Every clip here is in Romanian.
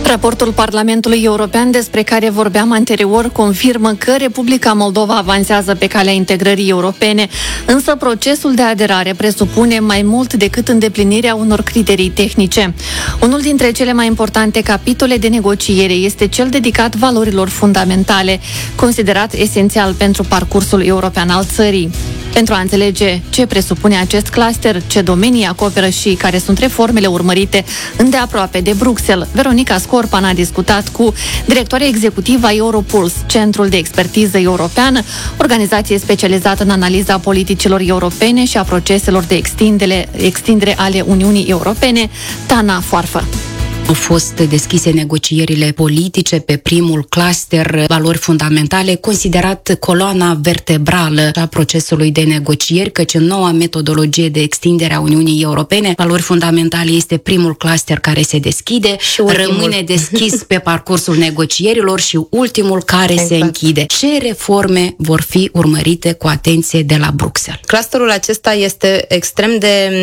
Raportul Parlamentului European despre care vorbeam anterior confirmă că Republica Moldova avansează pe calea integrării europene, însă procesul de aderare presupune mai mult decât îndeplinirea unor criterii tehnice. Unul dintre cele mai importante capitole de negociere este cel dedicat valorilor fundamentale, considerat esențial pentru parcursul european al țării. Pentru a înțelege ce presupune acest cluster, ce domenii acoperă și care sunt reformele urmărite îndeaproape de Bruxelles, Veronica Scorpan a discutat cu directoarea executivă a Europuls, Centrul de Expertiză Europeană, organizație specializată în analiza politicilor europene și a proceselor de extindere ale Uniunii Europene, Tana Foarfă. Au fost deschise negocierile politice pe primul cluster, valori fundamentale, considerat coloana vertebrală a procesului de negocieri, căci în noua metodologie de extindere a Uniunii Europene, valori fundamentale este primul cluster care se deschide, și rămâne deschis pe parcursul negocierilor și ultimul care se închide. Ce reforme vor fi urmărite cu atenție de la Bruxelles? Clusterul acesta este extrem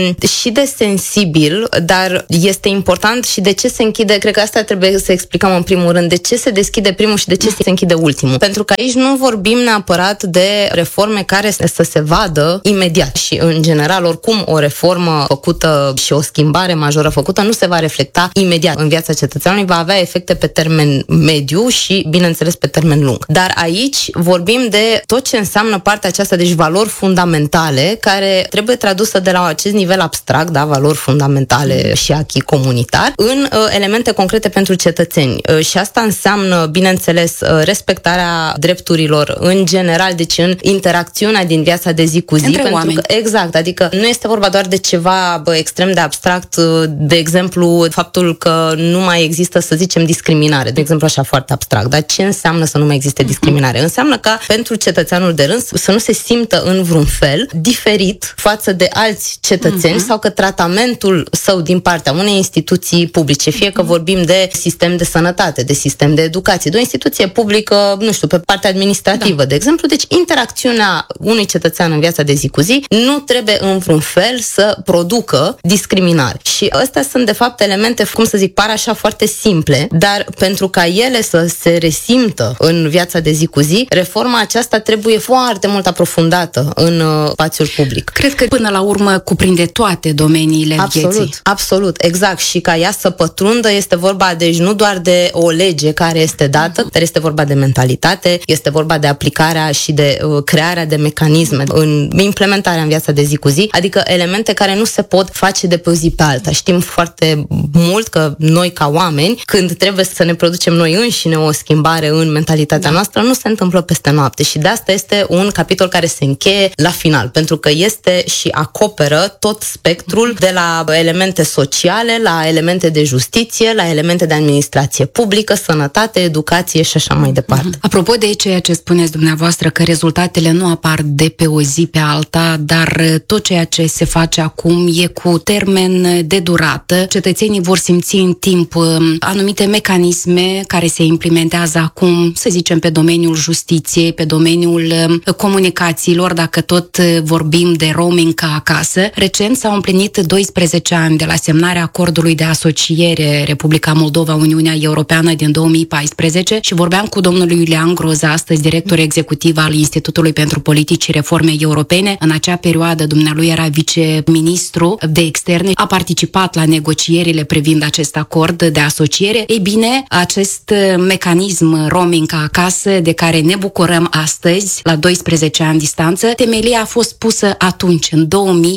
de sensibil, dar este important și de ce se închide, cred că asta trebuie să explicăm în primul rând, de ce se deschide primul și de ce se închide ultimul. Pentru că aici nu vorbim neapărat de reforme care să se vadă imediat și în general oricum o reformă făcută și o schimbare majoră făcută nu se va reflecta imediat în viața cetățeanului, va avea efecte pe termen mediu și bineînțeles pe termen lung. Dar aici vorbim de tot ce înseamnă partea aceasta, deci valori fundamentale care trebuie tradusă de la acest nivel abstract, da, valori fundamentale și acquis comunitar, în elemente concrete pentru cetățeni. Și asta înseamnă, bineînțeles, respectarea drepturilor în general, deci în interacțiunea din viața de zi cu zi. Între oameni. Exact, adică nu este vorba doar de ceva extrem de abstract, de exemplu, faptul că nu mai există, să zicem, discriminare, de exemplu, așa foarte abstract. Dar ce înseamnă să nu mai existe discriminare? Înseamnă ca pentru cetățeanul de rând să nu se simtă în vreun fel diferit față de alți cetățeni sau că tratamentul său din partea unei instituții publice, fie că vorbim de sistem de sănătate, de sistem de educație, de o instituție publică, nu știu, pe partea administrativă, de exemplu. Deci, interacțiunea unui cetățean în viața de zi cu zi nu trebuie în vreun fel să producă discriminare. Și astea sunt, de fapt, elemente, cum să zic, par așa foarte simple, dar pentru ca ele să se resimtă în viața de zi cu zi, reforma aceasta trebuie foarte mult aprofundată în spațiul public. Cred că, până la urmă, cuprinde toate domeniile vieții. Absolut, exact. Și ca ea să pătrundă, este vorba, deci, nu doar de o lege care este dată, dar este vorba de mentalitate, este vorba de aplicarea și de crearea de mecanisme în implementarea în viața de zi cu zi, adică elemente care nu se pot face de pe o zi pe alta. Știm foarte mult că noi, ca oameni, când trebuie să ne producem noi înșine o schimbare în mentalitatea noastră, nu se întâmplă peste noapte și de asta este un capitol care se încheie la final, pentru că este și acoperă tot spectrul de la elemente sociale, la elemente de justiție, la elemente de administrație publică, sănătate, educație și așa mai departe. Apropo de ceea ce spuneți dumneavoastră, că rezultatele nu apar de pe o zi pe alta, dar tot ceea ce se face acum e cu termen de durată. Cetățenii vor simți în timp anumite mecanisme care se implementează acum, să zicem, pe domeniul justiției, pe domeniul comunicațiilor, dacă tot vorbim de roaming ca acasă. Recent s-au împlinit 12 ani de la semnarea acordului de asociere Republica Moldova, Uniunea Europeană din 2014 și vorbeam cu domnul Iulian Groza, astăzi director executiv al Institutului pentru Politici și Reforme Europene. În acea perioadă, dumnealui era viceministru de externe, a participat la negocierile privind acest acord de asociere. Ei bine, acest mecanism roaming ca acasă, de care ne bucurăm astăzi, la 12 ani distanță, temelia a fost pusă atunci, în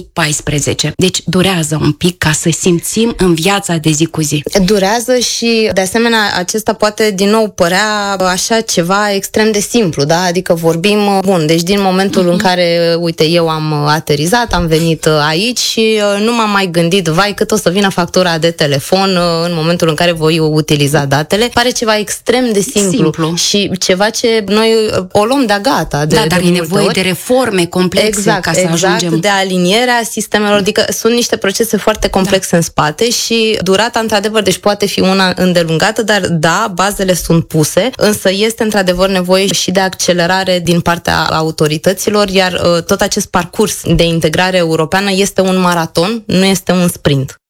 2014. Deci durează un pic ca să simțim în viața de zi cu zi. Durează și, de asemenea, acesta poate din nou părea așa ceva extrem de simplu, da? Adică vorbim, bun, deci din momentul în care, uite, eu am aterizat, am venit aici și nu m-am mai gândit, vai, cât o să vină factura de telefon în momentul în care voi utiliza datele, pare ceva extrem de simplu. Și ceva ce noi o luăm de-a gata. Dar e nevoie de reforme complexe ca să ajungem. De alinierea sistemelor, adică sunt niște procese foarte complexe în spate și durata, într-adevăr, deci poate fi una îndelungată, dar da, bazele sunt puse, însă este într-adevăr nevoie și de accelerare din partea autorităților, iar tot acest parcurs de integrare europeană este un maraton, nu este un sprint.